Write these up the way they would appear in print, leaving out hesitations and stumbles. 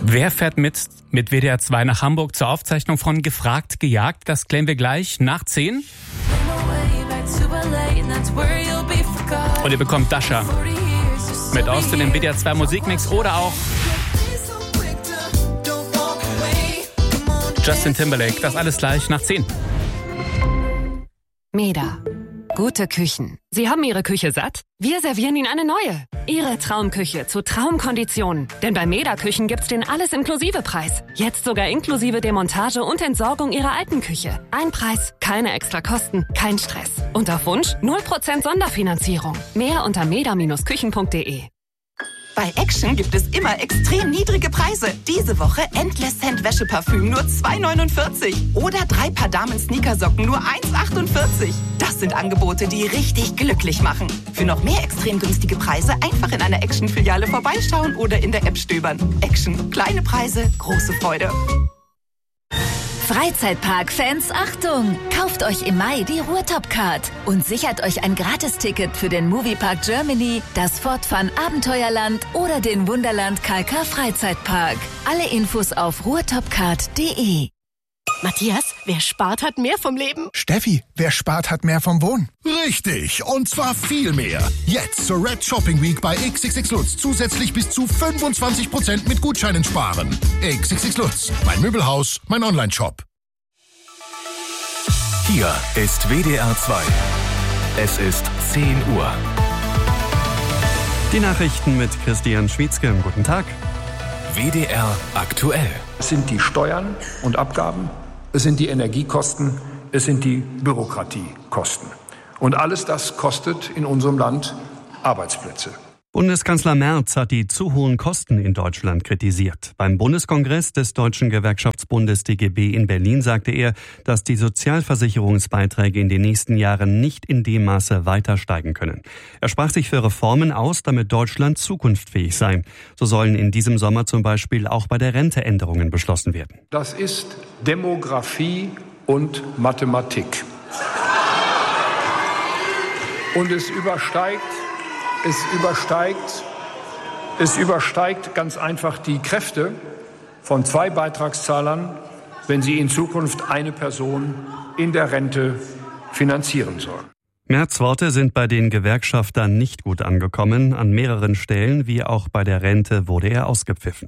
Wer fährt mit WDR 2 nach Hamburg zur Aufzeichnung von Gefragt, Gejagt? Das klären wir gleich nach 10. Und ihr bekommt Dasha mit Austin im WDR 2 Musikmix oder auch Justin Timberlake. Das alles gleich nach 10. Meda. Gute Küchen. Sie haben Ihre Küche satt? Wir servieren Ihnen eine neue. Ihre Traumküche zu Traumkonditionen. Denn bei Meda Küchen gibt's den Alles-Inklusive-Preis. Jetzt sogar inklusive Demontage und Entsorgung Ihrer alten Küche. Ein Preis, keine extra Kosten, kein Stress. Und auf Wunsch 0% Sonderfinanzierung. Mehr unter meda-küchen.de. Bei Action gibt es immer extrem niedrige Preise. Diese Woche Endless Scent Wäscheparfüm nur 2,49 oder 3 Paar Damen-Sneakersocken nur 1,48. Das sind Angebote, die richtig glücklich machen. Für noch mehr extrem günstige Preise einfach in einer Action-Filiale vorbeischauen oder in der App stöbern. Action. Kleine Preise, große Freude. Freizeitpark-Fans, Achtung! Kauft euch im Mai die Ruhrtop-Card und sichert euch ein Gratisticket für den Moviepark Germany, das Fort Fun Abenteuerland oder den Wunderland KK Freizeitpark. Alle Infos auf ruhrtopcard.de. Matthias, wer spart, hat mehr vom Leben. Steffi, wer spart, hat mehr vom Wohnen. Richtig, und zwar viel mehr. Jetzt zur Red Shopping Week bei XXX Lutz zusätzlich bis zu 25% mit Gutscheinen sparen. XXX Lutz, mein Möbelhaus, mein Online-Shop. Hier ist WDR 2. Es ist 10 Uhr. Die Nachrichten mit Christian Schwietzke. Guten Tag. WDR aktuell. Es sind die Steuern und Abgaben, es sind die Energiekosten, es sind die Bürokratiekosten. Und alles das kostet in unserem Land Arbeitsplätze. Bundeskanzler Merz hat die zu hohen Kosten in Deutschland kritisiert. Beim Bundeskongress des Deutschen Gewerkschaftsbundes DGB in Berlin sagte er, dass die Sozialversicherungsbeiträge in den nächsten Jahren nicht in dem Maße weiter steigen können. Er sprach sich für Reformen aus, damit Deutschland zukunftsfähig sei. So sollen in diesem Sommer zum Beispiel auch bei der Rente Änderungen beschlossen werden. Das ist Demografie und Mathematik. Und es übersteigt ganz einfach die Kräfte von 2 Beitragszahlern, wenn sie in Zukunft eine Person in der Rente finanzieren soll. Merz' Worte sind bei den Gewerkschaftern nicht gut angekommen. An mehreren Stellen, wie auch bei der Rente, wurde er ausgepfiffen.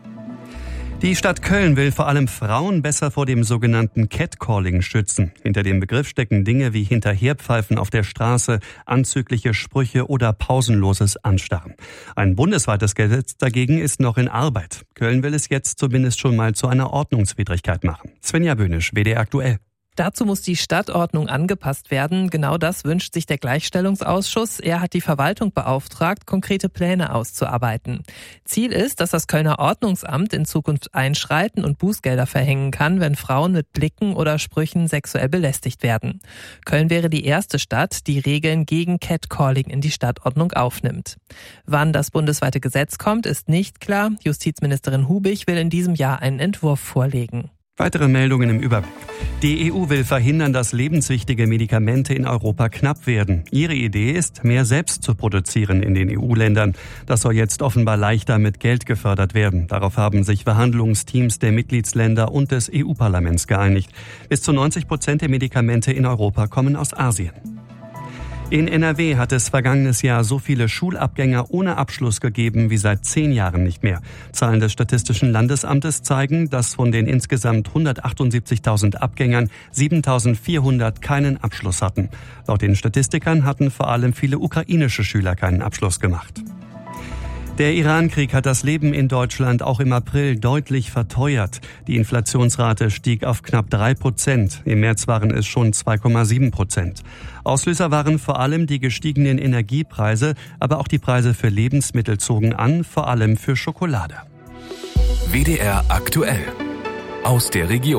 Die Stadt Köln will vor allem Frauen besser vor dem sogenannten Catcalling schützen. Hinter dem Begriff stecken Dinge wie Hinterherpfeifen auf der Straße, anzügliche Sprüche oder pausenloses Anstarren. Ein bundesweites Gesetz dagegen ist noch in Arbeit. Köln will es jetzt zumindest schon mal zu einer Ordnungswidrigkeit machen. Svenja Böhnisch, WDR aktuell. Dazu muss die Stadtordnung angepasst werden. Genau das wünscht sich der Gleichstellungsausschuss. Er hat die Verwaltung beauftragt, konkrete Pläne auszuarbeiten. Ziel ist, dass das Kölner Ordnungsamt in Zukunft einschreiten und Bußgelder verhängen kann, wenn Frauen mit Blicken oder Sprüchen sexuell belästigt werden. Köln wäre die erste Stadt, die Regeln gegen Catcalling in die Stadtordnung aufnimmt. Wann das bundesweite Gesetz kommt, ist nicht klar. Justizministerin Hubig will in diesem Jahr einen Entwurf vorlegen. Weitere Meldungen im Überblick. Die EU will verhindern, dass lebenswichtige Medikamente in Europa knapp werden. Ihre Idee ist, mehr selbst zu produzieren in den EU-Ländern. Das soll jetzt offenbar leichter mit Geld gefördert werden. Darauf haben sich Verhandlungsteams der Mitgliedsländer und des EU-Parlaments geeinigt. Bis zu 90% der Medikamente in Europa kommen aus Asien. In NRW hat es vergangenes Jahr so viele Schulabgänger ohne Abschluss gegeben wie seit 10 Jahren nicht mehr. Zahlen des Statistischen Landesamtes zeigen, dass von den insgesamt 178.000 Abgängern 7.400 keinen Abschluss hatten. Laut den Statistikern hatten vor allem viele ukrainische Schüler keinen Abschluss gemacht. Der Iran-Krieg hat das Leben in Deutschland auch im April deutlich verteuert. Die Inflationsrate stieg auf knapp 3%. Im März waren es schon 2,7%. Auslöser waren vor allem die gestiegenen Energiepreise, aber auch die Preise für Lebensmittel zogen an, vor allem für Schokolade. WDR aktuell. Aus der Region.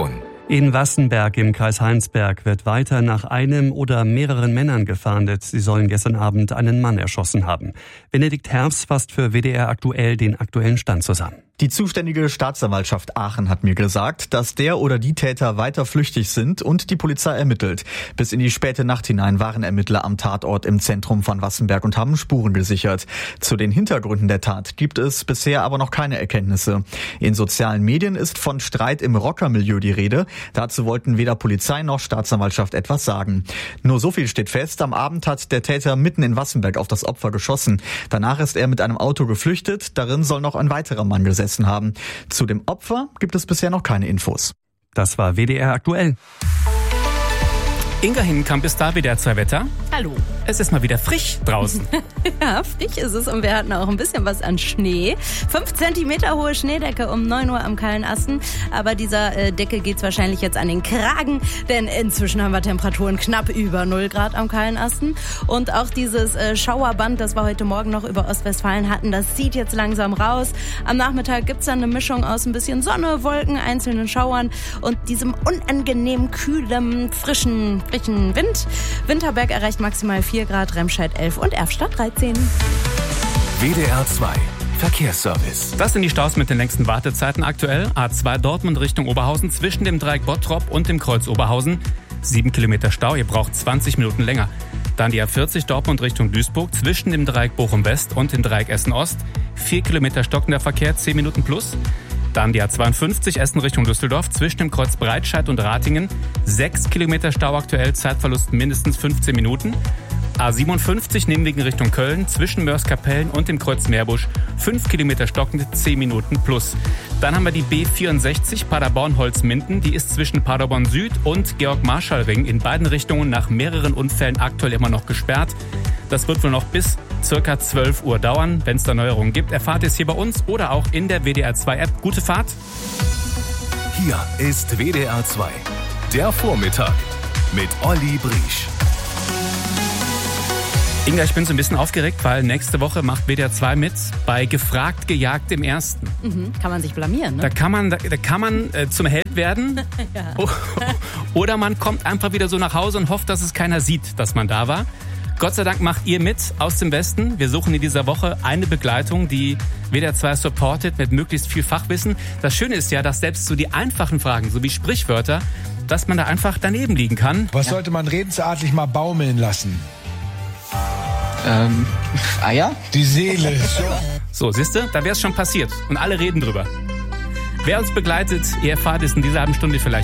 In Wassenberg im Kreis Heinsberg wird weiter nach einem oder mehreren Männern gefahndet. Sie sollen gestern Abend einen Mann erschossen haben. Benedikt Herfs fasst für WDR aktuell den aktuellen Stand zusammen. Die zuständige Staatsanwaltschaft Aachen hat mir gesagt, dass der oder die Täter weiter flüchtig sind und die Polizei ermittelt. Bis in die späte Nacht hinein waren Ermittler am Tatort im Zentrum von Wassenberg und haben Spuren gesichert. Zu den Hintergründen der Tat gibt es bisher aber noch keine Erkenntnisse. In sozialen Medien ist von Streit im Rockermilieu die Rede. Dazu wollten weder Polizei noch Staatsanwaltschaft etwas sagen. Nur so viel steht fest, am Abend hat der Täter mitten in Wassenberg auf das Opfer geschossen. Danach ist er mit einem Auto geflüchtet, darin soll noch ein weiterer Mann gesessen haben. Zu dem Opfer gibt es bisher noch keine Infos. Das war WDR aktuell. Inga Hinkamp ist da, WDR 2 Wetter. Hallo. Es ist mal wieder frisch draußen. Ja, frisch ist es und wir hatten auch ein bisschen was an Schnee. 5 Zentimeter hohe Schneedecke um 9 Uhr am kahlen Asten. Aber dieser Decke geht's wahrscheinlich jetzt an den Kragen, denn inzwischen haben wir Temperaturen knapp über 0 Grad am kahlen Asten. Und auch dieses Schauerband, das wir heute Morgen noch über Ostwestfalen hatten, das zieht jetzt langsam raus. Am Nachmittag gibt's dann eine Mischung aus ein bisschen Sonne, Wolken, einzelnen Schauern und diesem unangenehm kühlen, frischen Wind. Winterberg erreicht maximal 4 Grad, Remscheid 11 und Erfstadt 13. WDR 2 Verkehrsservice. Das sind die Staus mit den längsten Wartezeiten aktuell. A2 Dortmund Richtung Oberhausen zwischen dem Dreieck Bottrop und dem Kreuz Oberhausen. 7 Kilometer Stau, ihr braucht 20 Minuten länger. Dann die A40 Dortmund Richtung Duisburg zwischen dem Dreieck Bochum West und dem Dreieck Essen Ost. 4 Kilometer stockender Verkehr, 10 Minuten plus. Dann die A52 Essen Richtung Düsseldorf zwischen dem Kreuz Breitscheid und Ratingen. 6 Kilometer Stau aktuell, Zeitverlust mindestens 15 Minuten. A57 Nimwegen Richtung Köln zwischen Mörs-Kapellen und dem Kreuz Meerbusch. 5 Kilometer stockend, 10 Minuten plus. Dann haben wir die B64 Paderborn-Holzminden. Die ist zwischen Paderborn Süd und Georg-Marschall-Ring in beiden Richtungen nach mehreren Unfällen aktuell immer noch gesperrt. Das wird wohl noch bis circa 12 Uhr dauern. Wenn es da Neuerungen gibt, erfahrt ihr es hier bei uns oder auch in der WDR 2 App. Gute Fahrt. Hier ist WDR 2. Der Vormittag mit Olli Briesch. Inga, ich bin so ein bisschen aufgeregt, weil nächste Woche macht WDR 2 mit bei Gefragt, Gejagt im Ersten. Kann man sich blamieren, ne? Da kann man zum Held werden. Ja. Oder man kommt einfach wieder so nach Hause und hofft, dass es keiner sieht, dass man da war. Gott sei Dank macht ihr mit aus dem Westen. Wir suchen in dieser Woche eine Begleitung, die WDR 2 supportet mit möglichst viel Fachwissen. Das Schöne ist ja, dass selbst so die einfachen Fragen, so wie Sprichwörter, dass man da einfach daneben liegen kann. Was sollte man redensartlich mal baumeln lassen? Eier? Die Seele. So, siehste, da wäre es schon passiert. Und alle reden drüber. Wer uns begleitet, ihr erfahrt es in dieser halben Stunde vielleicht.